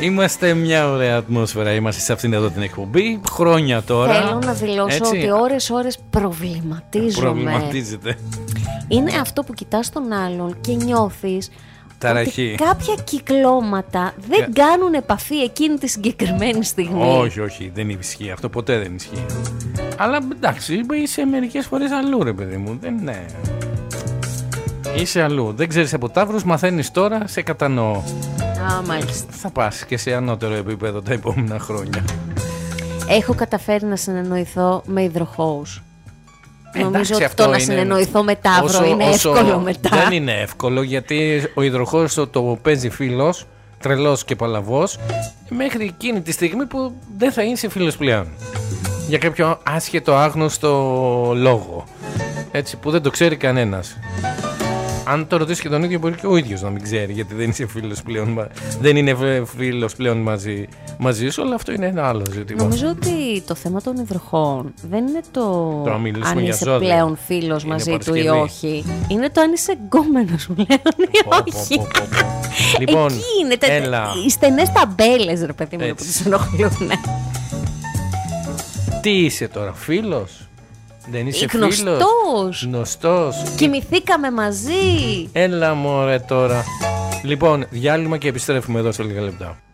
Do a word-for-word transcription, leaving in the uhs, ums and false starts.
Είμαστε μια ωραία ατμόσφαιρα. Είμαστε σε αυτήν εδώ την εκπομπή. Χρόνια τώρα. Θέλω να δηλώσω έτσι, ότι ώρες-ώρες προβληματίζομαι. Προβληματίζεται. Είναι αυτό που κοιτάς τον άλλον και νιώθεις Ταραχή. ότι κάποια κυκλώματα δεν Κα... κάνουν επαφή εκείνη τη συγκεκριμένη στιγμή. Όχι, όχι, δεν ισχύει. Αυτό ποτέ δεν ισχύει. Αλλά εντάξει, είσαι μερικές φορές αλλού, ρε παιδί μου. Δεν είναι. Είσαι αλλού. Δεν ξέρεις από Ταύρους, μαθαίνεις τώρα, σε κατανοώ. Α, μάλιστα. Θα πας και σε ανώτερο επίπεδο τα επόμενα χρόνια. Έχω καταφέρει να συνεννοηθώ με υδροχόους. Εντάξει, νομίζω ότι αυτό το να είναι... συνεννοηθώ με Ταύρο όσο, είναι όσο... εύκολο μετά. Δεν είναι εύκολο, γιατί ο υδροχόος το, το παίζει φίλος, τρελός και παλαβός, μέχρι εκείνη τη στιγμή που δεν θα είσαι φίλος πλέον. Για κάποιο άσχετο άγνωστο λόγο. Έτσι, που δεν το ξέρει κανένας. Αν το ρωτήσει και τον ίδιο, μπορεί και ο ίδιος να μην ξέρει, γιατί δεν είσαι φίλος πλέον, δεν είναι φίλος πλέον μαζί, μαζί σου, αλλά αυτό είναι ένα άλλο ζήτημα. Νομίζω ότι το θέμα των υδροχών δεν είναι το, το αν είσαι πλέον φίλος μαζί Παρασκευή. του ή όχι. Είναι το αν είσαι εγκόμενος πλέον ή όχι. Πω, πω, πω, πω. Λοιπόν, εκεί είναι τα, έλα. οι στενές ταμπέλες, ρε παιδί μου, που τους ενοχλούν. Τι είσαι τώρα, φίλος? Δεν είσαι γνωστός. φίλος? Γνωστός. Κοιμηθήκαμε μαζί. Έλα μωρέ τώρα. Λοιπόν, διάλειμμα και επιστρέφουμε εδώ σε λίγα λεπτά.